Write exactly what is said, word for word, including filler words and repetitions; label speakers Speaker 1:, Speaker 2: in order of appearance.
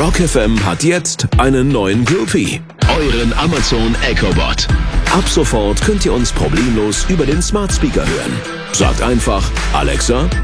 Speaker 1: Rock F M hat jetzt einen neuen Groupie. Euren Amazon Echo Bot. Ab sofort könnt ihr uns problemlos über den Smart Speaker hören. Sagt einfach: Alexa,